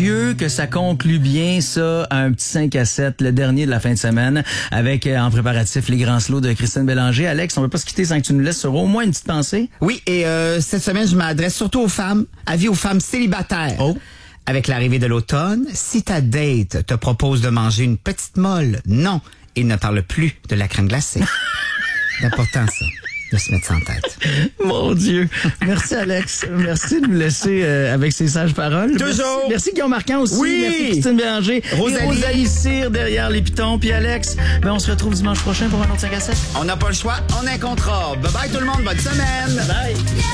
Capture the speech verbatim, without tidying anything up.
curieux que ça conclue bien, ça, un petit cinq à sept, le dernier de la fin de semaine, avec euh, en préparatif les grands slows de Christine Bélanger. Alex, on ne veut pas se quitter sans que tu nous laisses sur au moins une petite pensée. Oui, et euh, cette semaine, je m'adresse surtout aux femmes, avis aux femmes célibataires. Oh. Avec l'arrivée de l'automne, si ta date te propose de manger une petite molle, non, il ne parle plus de la crème glacée. C'est important, ça, de se mettre ça en tête. Mon Dieu. Merci, Alex. Merci de nous laisser euh, avec ces sages paroles. Toujours. Merci, merci Guillaume Marquand aussi. Oui. Merci Christine Bélanger. Rosalie. Et Rosalie Cyr derrière les pitons. Puis Alex, ben on se retrouve dimanche prochain pour un autre cinq à sept. On n'a pas le choix, on est un contrat. Bye bye tout le monde, bonne semaine. Bye.